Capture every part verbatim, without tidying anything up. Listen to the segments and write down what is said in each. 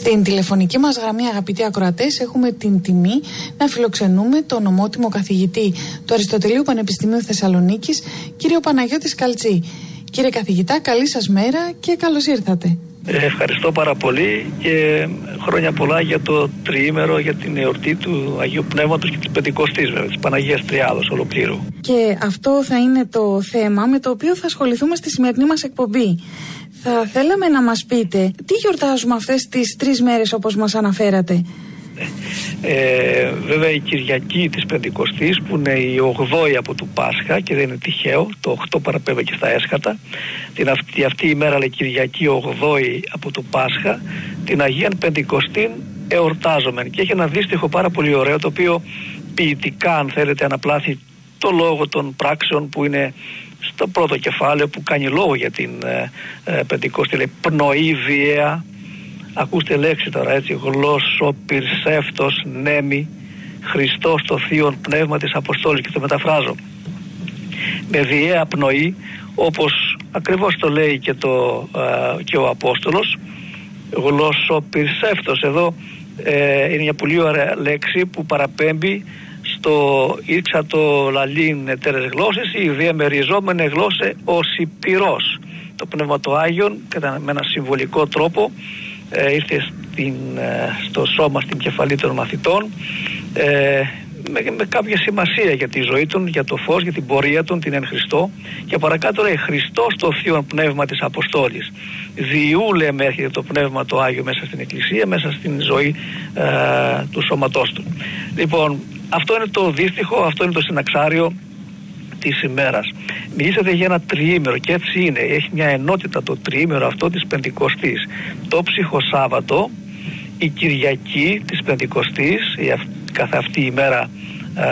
Στην τηλεφωνική μας γραμμή, αγαπητοί ακροατές, έχουμε την τιμή να φιλοξενούμε τον ομότιμο καθηγητή του Αριστοτελείου Πανεπιστημίου Θεσσαλονίκης, κύριο Παναγιώτη Σκαλτζή. Κύριε καθηγητά, καλή σας μέρα και καλώς ήρθατε. Ευχαριστώ πάρα πολύ και χρόνια πολλά για το τριήμερο, για την εορτή του Αγίου Πνεύματος και της Πεντηκοστής, βέβαια, της Παναγίας Τριάδος ολοκλήρου. Και αυτό θα είναι το θέμα με το οποίο θα ασχοληθούμε στη σημερινή μας εκπομπή. Θα θέλαμε να μας πείτε τι γιορτάζουμε αυτές τις τρεις μέρες όπως μας αναφέρατε. Ε, βέβαια η Κυριακή της Πεντηκοστής, που είναι η ογδόη από του Πάσχα και δεν είναι τυχαίο, το οκτώ παραπέμπει και στα έσχατα. Την αυτή, αυτή η ημέρα λέει Κυριακή ογδόη από του Πάσχα, την Αγίαν Πεντηκοστήν εορτάζομεν. Και έχει ένα δύστιχο πάρα πολύ ωραίο, το οποίο ποιητικά, αν θέλετε, αναπλάθει το λόγο των πράξεων που είναι στο πρώτο κεφάλαιο, που κάνει λόγο για την ε, ε, Πεντηκοστή. Λέει πνοή βιαία. Ακούστε λέξη τώρα, έτσι, γλώσσο, πυρσεύτος, νέμι, Χριστός το Θείον Πνεύμα της Αποστόλης, και το μεταφράζω. Με βιαία πνοή, όπως ακριβώς το λέει και, το, ε, και ο Απόστολος, γλώσσο, πυρσεύτος. Εδώ ε, είναι μια πολύ ωραία λέξη που παραπέμπει στο ήρξα το λαλήν τέρες γλώσσες, η διαμεριζόμενη γλώσσε ως η πυρός. Το Πνεύμα το Άγιον, με ένα συμβολικό τρόπο, Ε, ήρθε στην, ε, στο σώμα, στην κεφαλή των μαθητών, ε, με, με κάποια σημασία για τη ζωή των, για το φως, για την πορεία των, την εν Χριστώ. Και παρακάτω λέει Χριστός το Θείον Πνεύμα της Αποστόλης. Διού, λέμε, έρχεται το Πνεύμα το Άγιο μέσα στην Εκκλησία, μέσα στην ζωή ε, του σώματός του. Λοιπόν, αυτό είναι το δύστιχο, αυτό είναι το συναξάριο της ημέρας. Μιλήσατε για ένα τριήμερο και έτσι είναι. Έχει μια ενότητα το τριήμερο αυτό της Πεντηκοστής. Το ψυχοσάββατο, η Κυριακή της Πεντηκοστής, η αυ, καθ' αυτή η ημέρα α,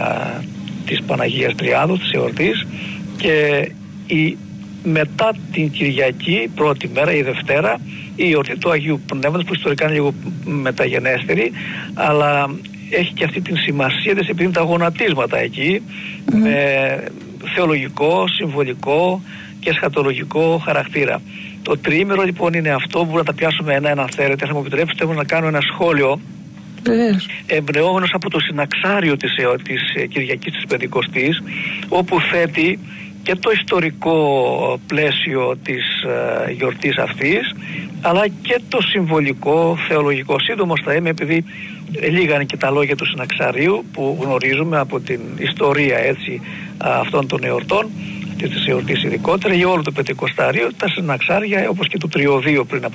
της Παναγίας Τριάδος, της εορτής, και η, μετά την Κυριακή, πρώτη μέρα, η Δευτέρα, η εορτή του Αγίου Πνεύματος, που ιστορικά είναι λίγο μεταγενέστερη, αλλά έχει και αυτή την σημασία της, επειδή είναι τα γονατίσματα εκεί, mm. με θεολογικό, συμβολικό και εσχατολογικό χαρακτήρα. Το τριήμερο λοιπόν είναι αυτό που μπορούμε να τα πιάσουμε ένα-ένα, αν θέλετε. Θα μου επιτρέψετε να κάνω ένα σχόλιο, mm. εμπνεόμενος από το συναξάριο της, της Κυριακής της Πεντηκοστής, όπου θέτει και το ιστορικό πλαίσιο της uh, γιορτής αυτής, αλλά και το συμβολικό, θεολογικό. Σύντομος θα είμαι, επειδή λίγα είναι και τα λόγια του συναξαρίου που γνωρίζουμε από την ιστορία, έτσι, αυτών των εορτών, αυτής της εορτής ειδικότερα, για όλο το Πεντηκοστάριο, τα συναξάρια όπως και του Τριωδίου πριν από